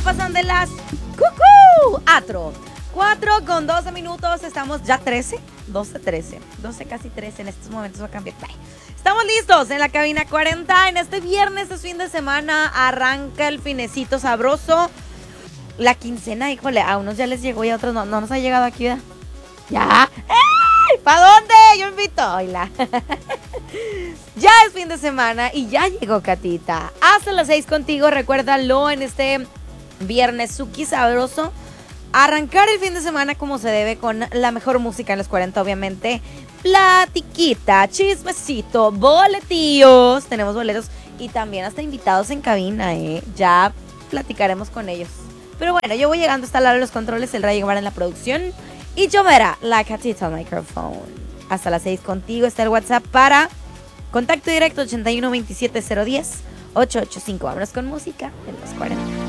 pasan de las 4 con 12 minutos. Estamos ya 12 casi 13. En estos momentos va a cambiar. Bye. Estamos listos en la cabina 40. En este viernes, es fin de semana, arranca el finecito sabroso. La quincena, híjole, a unos ya les llegó y a otros no nos ha llegado aquí, ¿verdad? Ya. ¡Ey! ¿Para dónde? Yo invito. Oila. Ya es fin de semana y ya llegó Catita. Hasta las 6 contigo, recuérdalo en este viernes suki sabroso. Arrancar el fin de semana como se debe, con la mejor música en los 40, obviamente. Platiquita, chismecito, boletillos. Tenemos boletos y también hasta invitados en cabina, Ya platicaremos con ellos. Pero bueno, yo voy llegando hasta el lado de los controles, el Rayo Guevara en la producción. Y yo verá la Catita al micrófono. Hasta las 6 contigo. Está el WhatsApp para contacto directo 81 27 010 885. Vámonos con música en los 40.